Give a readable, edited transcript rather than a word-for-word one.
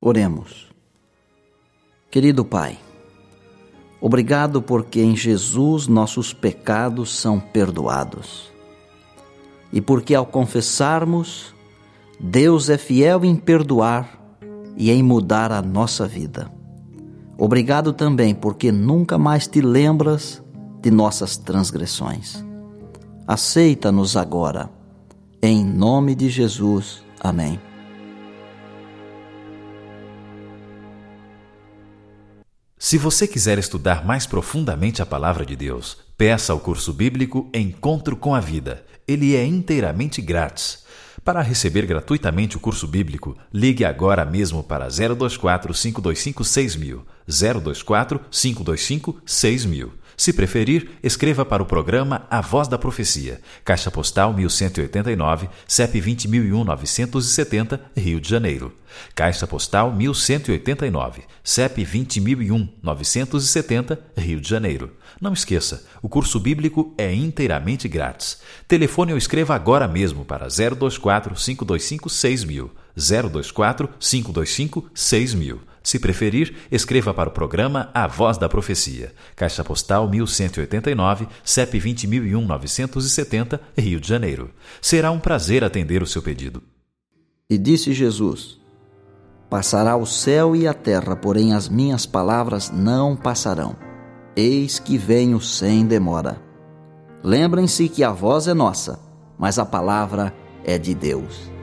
Oremos. Querido Pai, obrigado porque em Jesus nossos pecados são perdoados. E porque ao confessarmos, Deus é fiel em perdoar e em mudar a nossa vida. Obrigado também porque nunca mais te lembras de nossas transgressões. Aceita-nos agora. Em nome de Jesus. Amém. Se você quiser estudar mais profundamente a Palavra de Deus, peça ao curso bíblico Encontro com a Vida. Ele é inteiramente grátis. Para receber gratuitamente o curso bíblico, ligue agora mesmo para 024 525 6000, 024 525 6000. Se preferir, escreva para o programa A Voz da Profecia, Caixa Postal 1189, CEP 20.001-970, Rio de Janeiro. Caixa Postal 1189, CEP 20.001-970, Rio de Janeiro. Não esqueça, o curso bíblico é inteiramente grátis. Telefone ou escreva agora mesmo para 024 525 6000, 024 525 6000. Se preferir, escreva para o programa A Voz da Profecia, Caixa Postal 1189, CEP 20.001-970, Rio de Janeiro. Será um prazer atender o seu pedido. E disse Jesus: Passará o céu e a terra, porém as minhas palavras não passarão. Eis que venho sem demora. Lembrem-se que a voz é nossa, mas a palavra é de Deus.